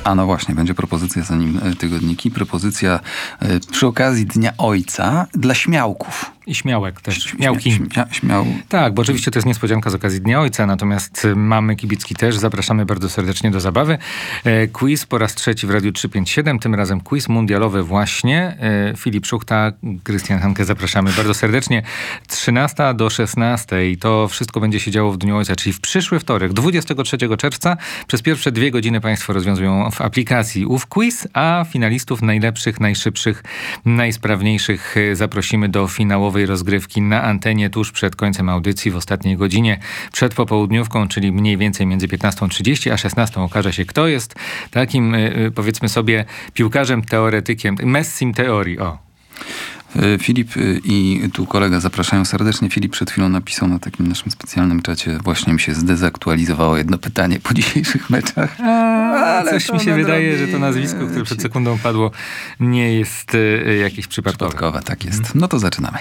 A no właśnie, będzie propozycja, zanim tygodniki. Propozycja przy okazji Dnia Ojca dla śmiałków. I śmiałek też. Śmiałki. Tak, bo oczywiście to jest niespodzianka z okazji Dnia Ojca, natomiast mamy kibicki też. Zapraszamy bardzo serdecznie do zabawy. Quiz po raz trzeci w Radiu 357, tym razem quiz mundialowy właśnie. Filip Szuchta, Krystian Hanke, zapraszamy bardzo serdecznie. 13 do 16 i to wszystko będzie się działo w Dniu Ojca, czyli w przyszły wtorek, 23 czerwca. Przez pierwsze 2 godziny Państwo rozwiązują w aplikacji ów quiz, a finalistów najlepszych, najszybszych, najsprawniejszych zaprosimy do finałowej rozgrywki na antenie tuż przed końcem audycji w ostatniej godzinie przed popołudniówką, czyli mniej więcej między 15:30 a 16:00 okaże się, kto jest takim, powiedzmy sobie, piłkarzem, teoretykiem, messim teorii. Filip i tu kolega zapraszają serdecznie. Filip przed chwilą napisał na takim naszym specjalnym czacie: właśnie mi się zdezaktualizowało jedno pytanie po dzisiejszych meczach. Ale coś mi się wydaje, że to nazwisko, które przed sekundą padło, nie jest jakieś przypadkowe. Tak jest. No to zaczynamy.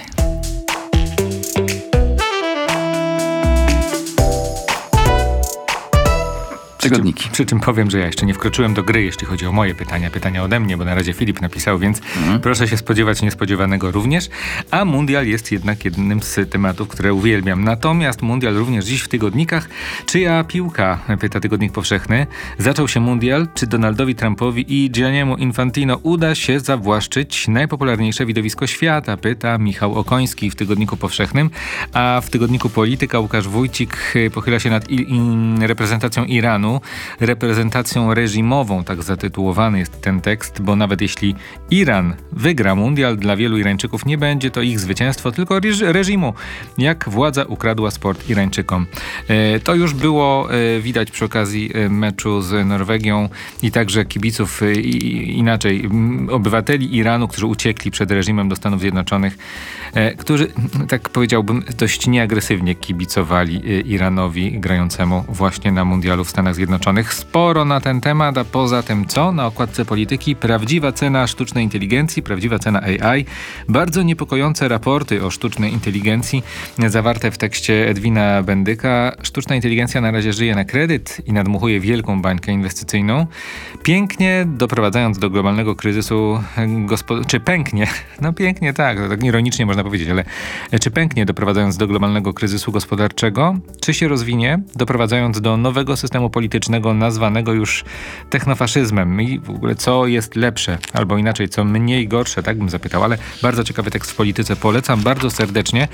Tygodniki. Przy czym powiem, że ja jeszcze nie wkroczyłem do gry, jeśli chodzi o moje pytania ode mnie, bo na razie Filip napisał, więc proszę się spodziewać niespodziewanego również. A mundial jest jednak jednym z tematów, które uwielbiam. Natomiast mundial również dziś w tygodnikach. Czyja piłka, pyta Tygodnik Powszechny, zaczął się mundial, czy Donaldowi Trumpowi i Gianniemu Infantino uda się zawłaszczyć najpopularniejsze widowisko świata, pyta Michał Okoński w Tygodniku Powszechnym. A w Tygodniku Polityka Łukasz Wójcik pochyla się nad reprezentacją Iranu, reprezentacją reżimową, tak zatytułowany jest ten tekst, bo nawet jeśli Iran wygra mundial, dla wielu Irańczyków nie będzie to ich zwycięstwo, tylko reżimu, jak władza ukradła sport Irańczykom. To już było widać przy okazji meczu z Norwegią i także kibiców, inaczej, obywateli Iranu, którzy uciekli przed reżimem do Stanów Zjednoczonych, którzy, tak powiedziałbym, dość nieagresywnie kibicowali Iranowi grającemu właśnie na mundialu w Stanach Zjednoczonych. Sporo na ten temat, a poza tym co? Na okładce Polityki prawdziwa cena sztucznej inteligencji, prawdziwa cena AI. Bardzo niepokojące raporty o sztucznej inteligencji zawarte w tekście Edwina Bendyka. Sztuczna inteligencja na razie żyje na kredyt i nadmuchuje wielką bańkę inwestycyjną. Pięknie doprowadzając do globalnego kryzysu czy pęknie? No pięknie tak ironicznie można powiedzieć, ale czy pęknie doprowadzając do globalnego kryzysu gospodarczego? Czy się rozwinie, doprowadzając do nowego systemu politycznego nazwanego już technofaszyzmem? I w ogóle co jest lepsze, albo inaczej, co mniej gorsze, tak bym zapytał, ale bardzo ciekawy tekst w Polityce, polecam bardzo serdecznie.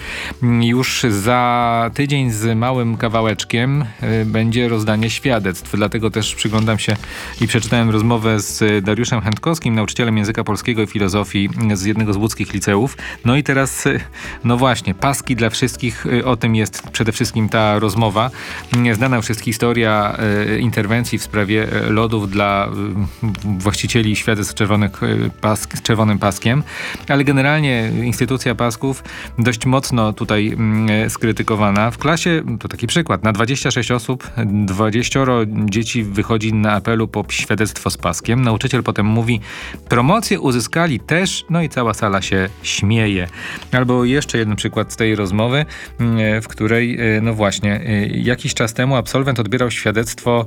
Już za tydzień z małym kawałeczkiem będzie rozdanie świadectw, dlatego też przyglądam się i przeczytałem rozmowę z Dariuszem Chętkowskim, nauczycielem języka polskiego i filozofii z jednego z łódzkich liceów. No i teraz, no właśnie, paski dla wszystkich, o tym jest przede wszystkim ta rozmowa. Znana już jest historia interwencji w sprawie lodów dla właścicieli świadectw z czerwonym paskiem, ale generalnie instytucja pasków dość mocno tutaj skrytykowana. W klasie, to taki przykład, na 26 osób 20 dzieci wychodzi na apelu po świadectwo z paskiem. Nauczyciel potem mówi: promocję uzyskali też, no i cała sala się śmieje. Albo jeszcze jeden przykład z tej rozmowy, w której, no właśnie, jakiś czas temu absolwent odbierał świadectwo,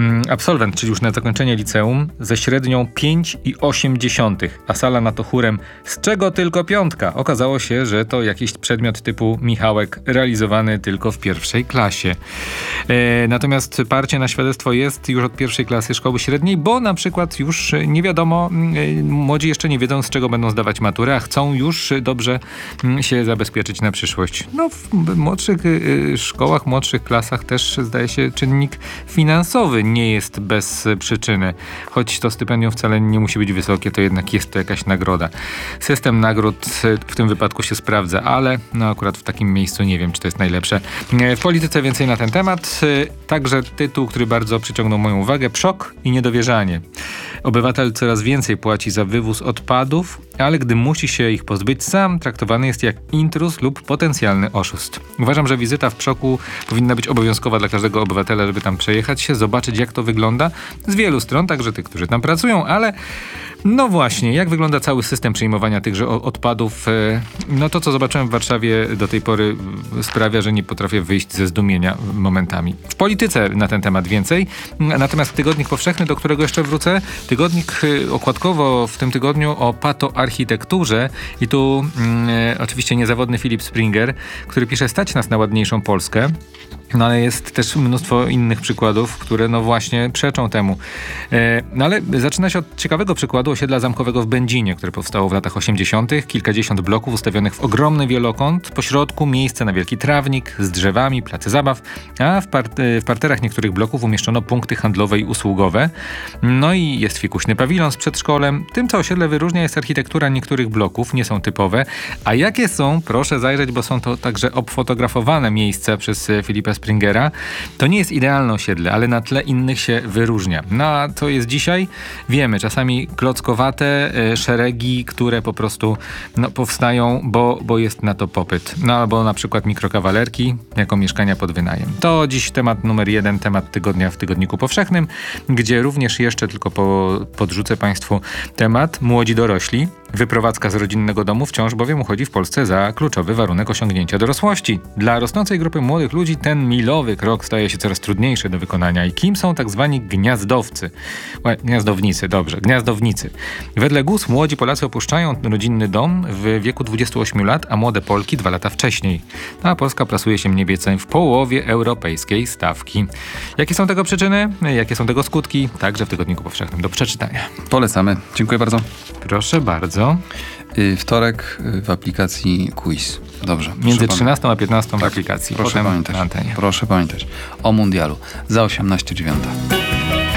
czyli już na zakończenie liceum, ze średnią 5,8, a sala na to chórem: z czego tylko 5? Okazało się, że to jakiś przedmiot typu Michałek realizowany tylko w pierwszej klasie. Natomiast parcie na świadectwo jest już od pierwszej klasy szkoły średniej, bo na przykład już nie wiadomo, młodzi jeszcze nie wiedzą, z czego będą zdawać maturę, a chcą już dobrze się zabezpieczyć na przyszłość. No w młodszych szkołach, młodszych klasach też zdaje się czynnik finansowy nie jest bez przyczyny. Choć to stypendium wcale nie musi być wysokie, to jednak jest to jakaś nagroda. System nagród w tym wypadku się sprawdza, ale no akurat w takim miejscu nie wiem, czy to jest najlepsze. W Polityce więcej na ten temat. Także tytuł, który bardzo przyciągnął moją uwagę: Szok i niedowierzanie. Obywatel coraz więcej płaci za wywóz odpadów, ale gdy musi się ich pozbyć sam, traktowany jest jak intruz lub potencjalny oszust. Uważam, że wizyta w Przoku powinna być obowiązkowa dla każdego obywatela, żeby tam przejechać się, zobaczyć, jak to wygląda z wielu stron, także tych, którzy tam pracują, ale No właśnie, jak wygląda cały system przyjmowania tychże odpadów? No to, co zobaczyłem w Warszawie do tej pory sprawia, że nie potrafię wyjść ze zdumienia momentami. W polityce na ten temat więcej, natomiast Tygodnik Powszechny, do którego jeszcze wrócę, tygodnik okładkowo w tym tygodniu o patoarchitekturze i tu oczywiście niezawodny Filip Springer, który pisze: stać nas na ładniejszą Polskę. No ale jest też mnóstwo innych przykładów, które no właśnie przeczą temu. No ale zaczyna się od ciekawego przykładu osiedla zamkowego w Będzinie, które powstało w latach 80. Kilkadziesiąt bloków ustawionych w ogromny wielokąt. Po środku miejsce na wielki trawnik z drzewami, place zabaw, a w parterach niektórych bloków umieszczono punkty handlowe i usługowe. No i jest fikuśny pawilon z przedszkolem. Tym, co osiedle wyróżnia, jest architektura niektórych bloków, nie są typowe. A jakie są? Proszę zajrzeć, bo są to także obfotografowane miejsca przez Filipa Springera. To nie jest idealne osiedle, ale na tle innych się wyróżnia. No a co jest dzisiaj? Wiemy, czasami klockowate szeregi, które po prostu powstają, bo jest na to popyt. No albo na przykład mikrokawalerki jako mieszkania pod wynajem. To dziś temat numer 1, temat tygodnia w Tygodniku Powszechnym, gdzie również jeszcze tylko podrzucę Państwu temat młodzi dorośli. Wyprowadzka z rodzinnego domu wciąż bowiem uchodzi w Polsce za kluczowy warunek osiągnięcia dorosłości. Dla rosnącej grupy młodych ludzi ten milowy krok staje się coraz trudniejszy do wykonania. I kim są tak zwani gniazdowcy? Gniazdownicy. Wedle GUS młodzi Polacy opuszczają rodzinny dom w wieku 28 lat, a młode Polki 2 lata wcześniej. A Polska plasuje się mniej więcej w połowie europejskiej stawki. Jakie są tego przyczyny? Jakie są tego skutki? Także w Tygodniku Powszechnym do przeczytania. Polecamy. Dziękuję bardzo. Proszę bardzo. Wtorek w aplikacji Quiz. Dobrze. Między 13 a 15 w aplikacji. Proszę Potem pamiętać. na antenie. Proszę pamiętać. O mundialu. Za 18:09.